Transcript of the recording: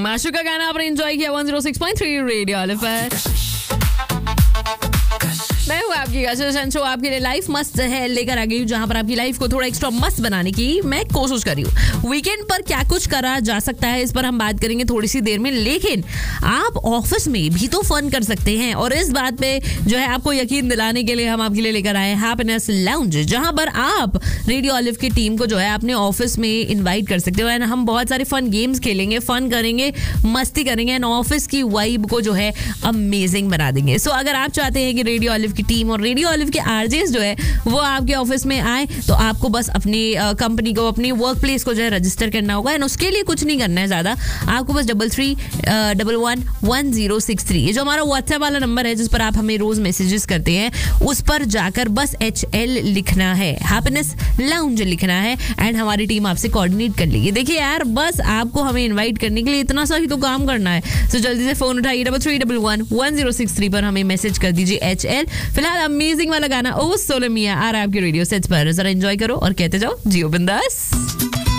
माशू का गाना आपने एंजॉय किया 106.3 रेडियो ऑलिव पर। मैं हूँ आपकी गाजर शो, आपके लिए लाइफ मस्त है लेकर आ गई हूँ, जहाँ पर आपकी लाइफ को थोड़ा एक्स्ट्रा मस्त बनाने की मैं कोशिश कर रही हूँ। वीकेंड पर क्या कुछ करा जा सकता है, इस पर हम बात करेंगे थोड़ी सी देर में, लेकिन आप ऑफिस में भी तो फन कर सकते हैं। और इस बात पे जो है आपको यकीन दिलाने के लिए हम आपके लिए लेकर आए हैप्पीनेस लाउंज, जहाँ पर आप रेडियो ऑलिव की टीम को जो है अपने ऑफिस में इन्वाइट कर सकते हो एंड हम बहुत सारे फन गेम्स खेलेंगे, फन करेंगे, मस्ती करेंगे एंड ऑफिस की वाइब को जो है अमेजिंग बना देंगे। सो अगर आप चाहते हैं कि रेडियो ऑलिव की टीम और रेडियो ऑलिव के आरजेस जो है वो आपके ऑफिस में आए, तो आपको बस अपनी कंपनी को, अपनी वर्क प्लेस को जो है रजिस्टर करना होगा एंड उसके लिए कुछ नहीं करना है ज्यादा। आपको बस 33111063 ये जो हमारा व्हाट्सएप वाला नंबर है जिस पर आप हमें रोज मैसेजेस करते हैं, उस पर जाकर बस HL लिखना है, हैप्पीनेस लाउंज लिखना है एंड हमारी टीम आपसे कोऑर्डिनेट कर लेगी। देखिए यार, बस आपको हमें इन्वाइट करने के लिए इतना सा ही तो काम करना है। तो जल्दी से फोन उठाइए 33111063 पर हमें मैसेज कर दीजिए HL। फिलहाल अमेजिंग वाला गाना ओ सोलो मिया आ रहा है आपके रेडियो सेट्स पर, जरा एंजॉय करो और कहते जाओ जियो बिंदास।